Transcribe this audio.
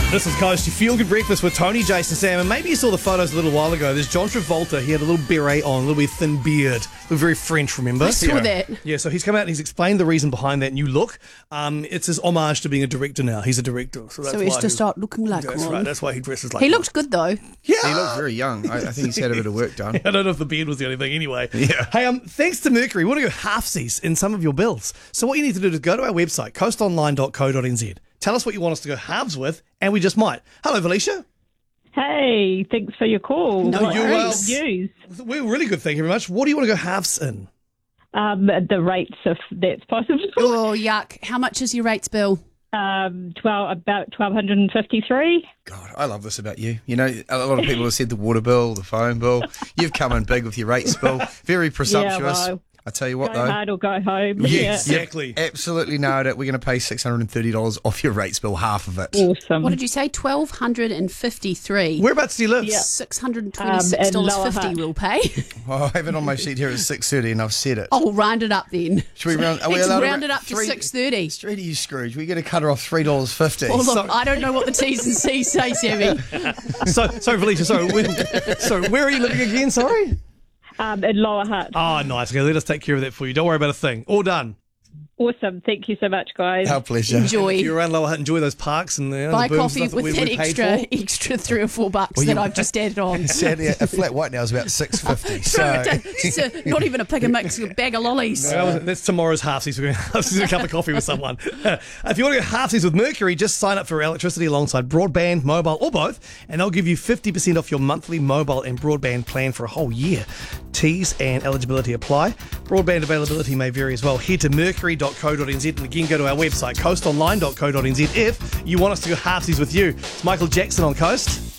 This is Coast, your feel-good breakfast with Tony, Jason, Sam, and maybe you saw the photos a little while ago. There's John Travolta. He had a little beret on, a little bit thin beard. Looked very French, remember? I saw that. Yeah, so he's come out and he's explained the reason behind that new look. It's his homage to being a director now. He's a director. So So he's to start looking like That's one. right. That's why he dresses like He one. looked good though. Yeah. He looked very young. I think he's had a bit of work done. I don't know if the beard was the only thing anyway. Yeah. Hey, thanks to Mercury, we want to go halfsies in some of your bills. So what you need to do is go to our website, coastonline.co.nz. Tell us what you want us to go halves with, and we just might. Hello, Felicia. Hey, thanks for your call. No What worries. good news? We're really good, thank you very much. What do you want to go halves in? The rates, if that's possible. Oh, yuck. How much is your rates bill? About 1,253. God, I love this about you. You know, a lot of people have said the water bill, the phone bill. You've come in big with your rates bill. Very presumptuous. well, I tell you what, Go though. hard or go home. Yes. Yeah. Exactly. Absolutely nailed it. We're going to pay $630 off your rates bill, half of it. Awesome. What did you say? 1,253. Whereabouts do you live? Yeah. $626.50 we'll pay. Well, I have it on my sheet here at 6:30, and I've said it. Oh, round it up then. Should we round? Are we Let's allowed round it up to three- 6:30. Straight to you, Scrooge. We get a cut her off $3.50. Oh, look, So- I don't know what the T's and C's say, Sammy. Sorry, Felicia. Sorry, where are you living again? Sorry. In Lower Hutt. Oh, nice. Okay, let us take care of that for you. Don't worry about a thing. All done. Awesome. Thank you so much, guys. Our pleasure. Enjoy. If you're around Lower Hutt, enjoy those parks and the Buy the boom coffee stuff with we that paid extra $3 or $4 Well, that you- I've just added on. Sadly, a flat white now is about $6.50. So It's not even a pick and mix, a bag of lollies. Well, that's tomorrow's halfsies. We're going to halfsies a cup of coffee with someone. If you want to go halfsies with Mercury, just sign up for electricity alongside broadband, mobile, or both, and they'll give you 50% off your monthly mobile and broadband plan for a whole year. T's and eligibility apply. Broadband availability may vary as well. Head to mercury.co.nz and again go to our website, coastonline.co.nz if you want us to go halfsies with you. It's Michael Jackson on Coast.